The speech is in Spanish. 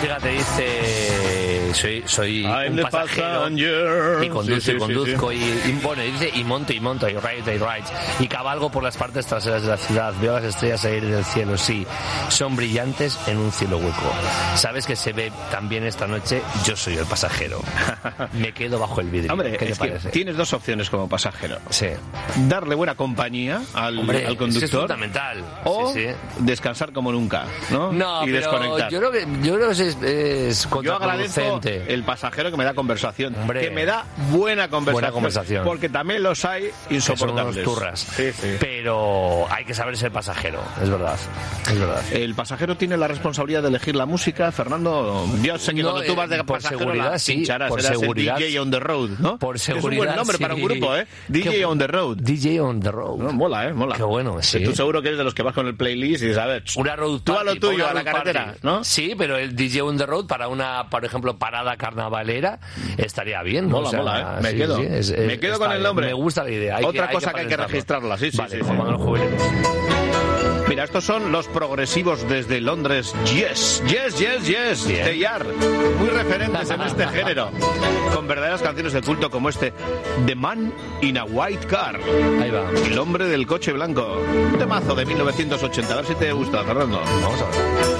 fíjate, dice... Soy un pasajero y conduzco y bueno, dice y monto, y ride. Y cabalgo por las partes traseras de la ciudad. Veo las estrellas salir del cielo, sí. Son brillantes en un cielo hueco. ¿Sabes que se ve también esta noche? Yo soy el pasajero. Me quedo bajo el vidrio. Hombre, ¿qué te parece? Tienes dos opciones como pasajero. Sí. Darle buena compañía al conductor. Es fundamental. O descansar como nunca, ¿no? No, y pero desconectar. Yo creo que es Yo agradezco el pasajero que me da conversación. Que me da buena conversación. Porque también los hay insoportables. Que son unos turras. Sí. Pero hay que saber ser pasajero, es verdad. El pasajero tiene la responsabilidad de elegir la música, Fernando. Yo sé que cuando tú vas de pasajero seguridad, la pincharás, por serás seguridad, el DJ on the road, ¿no? Por seguridad, es un buen nombre para un grupo, ¿eh? DJ on the road. DJ on the road. No, mola. Qué bueno, sí. Tú seguro que eres de los que vas con el playlist y dices, a ver, una road party, tú a lo tuyo, a la carretera, party, ¿no? Sí, pero el DJ on the road para una, por ejemplo, parada carnavalera estaría bien, ¿no? Mola, ¿eh? Me quedo con el nombre. Me gusta la idea. Otra cosa que hay que registrarla, sí. Cuando nos jubilemos. Mira, estos son los progresivos desde Londres. Yes. They are. Muy referentes en este género. Con verdaderas canciones de culto como The Man in a White Car. Ahí va. El hombre del coche blanco. Un temazo de 1980. A ver si te gusta, Fernando. Vamos a ver.